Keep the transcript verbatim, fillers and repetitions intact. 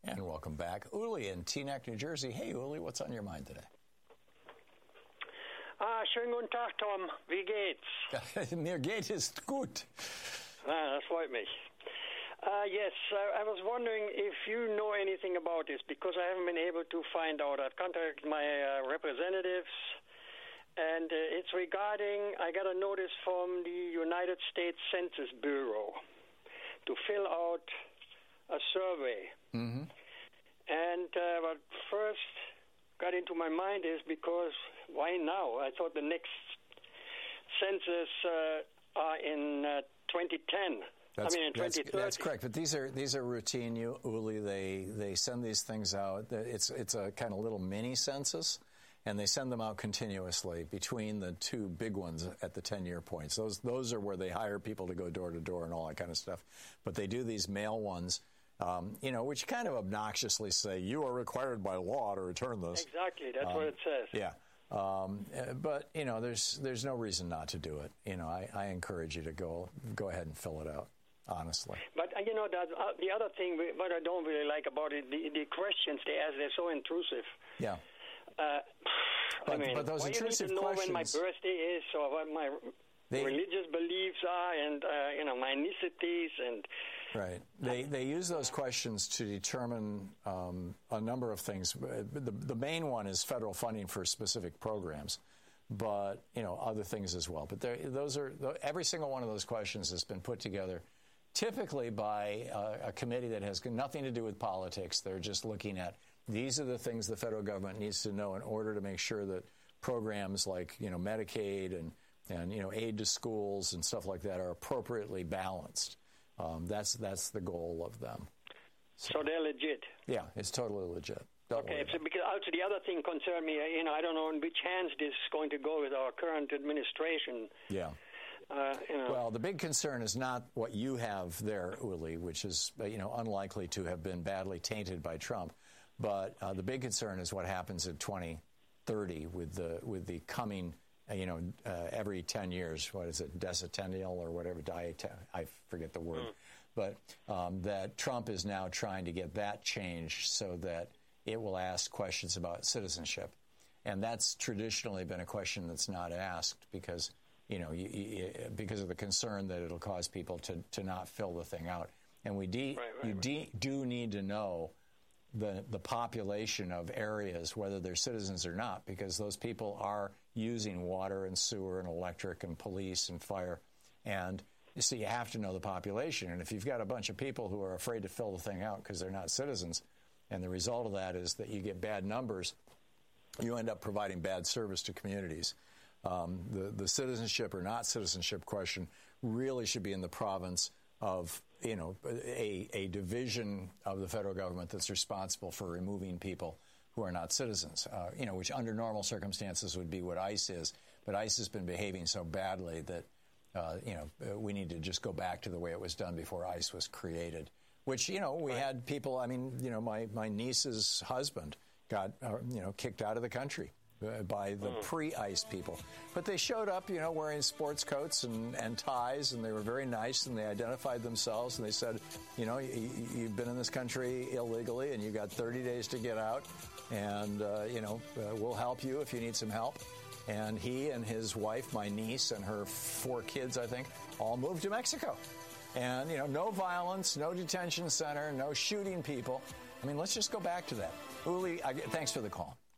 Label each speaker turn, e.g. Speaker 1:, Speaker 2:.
Speaker 1: And welcome back. Uli in Teaneck, New Jersey. Hey, Uli, what's on your mind today?
Speaker 2: Ah, schönen guten Tag, Tom. Wie geht's?
Speaker 1: Mir geht es gut.
Speaker 2: Ah, das freut mich. Uh, yes, I, I was wondering if you know anything about this, because I haven't been able to find out. I've contacted my uh, representatives, and uh, it's regarding, I got a notice from the United States Census Bureau to fill out a survey. Mm-hmm. And uh, what first got into my mind is because, why now? I thought the next census uh, are in uh, twenty ten.
Speaker 1: That's,
Speaker 2: I mean, in
Speaker 1: that's,
Speaker 2: twenty thirty.
Speaker 1: That's correct, but these are these are routine, Uli. They they send these things out. It's it's a kind of little mini census, and they send them out continuously between the two big ones at the ten-year points. Those those are where they hire people to go door to door and all that kind of stuff. But they do these mail ones, um, you know, which kind of obnoxiously say you are required by law to return this.
Speaker 2: Exactly, that's um, what it says.
Speaker 1: Yeah. Um, but you know, there's there's no reason not to do it. You know, I, I encourage you to go go ahead and fill it out. Honestly,
Speaker 2: but uh, you know that uh, the other thing, what I don't really like about it, the, the questions they ask, they're so intrusive.
Speaker 1: Yeah.
Speaker 2: Uh,
Speaker 1: but,
Speaker 2: I mean,
Speaker 1: but those
Speaker 2: why
Speaker 1: intrusive
Speaker 2: you need to know
Speaker 1: questions,
Speaker 2: when my birthday is or what my they, religious beliefs are, and uh, you know my ethnicities, and
Speaker 1: right. They they use those questions to determine um, a number of things. The the main one is federal funding for specific programs. But, you know, other things as well. But those are every single one of those questions has been put together typically by uh, a committee that has nothing to do with politics. They're just looking at these are the things the federal government needs to know in order to make sure that programs like, you know, Medicaid and, and you know, aid to schools and stuff like that are appropriately balanced. Um, that's that's the goal of them.
Speaker 2: So, so they're legit?
Speaker 1: Yeah, it's totally legit. Don't
Speaker 2: okay, so because also the other thing concerned me, you know, I don't know in which hands this is going to go with our current administration.
Speaker 1: Yeah.
Speaker 2: Uh, you know.
Speaker 1: Well, the big concern is not what you have there, Uli, which is, you know, unlikely to have been badly tainted by Trump. But uh, the big concern is what happens in twenty thirty with the with the coming, uh, you know, uh, every ten years. What is it, decennial or whatever? Diet, I forget the word. Mm. But um, that Trump is now trying to get that changed so that it will ask questions about citizenship. And that's traditionally been a question that's not asked because, you know, you, you, because of the concern that it'll cause people to, to not fill the thing out. And we de-
Speaker 2: right, right,
Speaker 1: you
Speaker 2: right.
Speaker 1: de- do need to know the the population of areas, whether they're citizens or not, because those people are using water and sewer and electric and police and fire. And so you have to know the population. And if you've got a bunch of people who are afraid to fill the thing out because they're not citizens, and the result of that is that you get bad numbers, you end up providing bad service to communities. Um, the, the citizenship or not citizenship question really should be in the province of, you know, a, a division of the federal government that's responsible for removing people who are not citizens, uh, you know, which under normal circumstances would be what ICE is. But ICE has been behaving so badly that, uh, you know, we need to just go back to the way it was done before ICE was created. Which, you know, we had people, I mean, you know, my, my niece's husband got, uh, you know, kicked out of the country uh, by the mm. pre-ICE people. But they showed up, you know, wearing sports coats and, and ties, and they were very nice, and they identified themselves, and they said, you know, you, you've been in this country illegally, and you got thirty days to get out, and, uh, you know, uh, we'll help you if you need some help. And he and his wife, my niece, and her four kids, I think, all moved to Mexico. And, you know, no violence, no detention center, no shooting people. I mean, let's just go back to that. Uli, I, thanks for the call.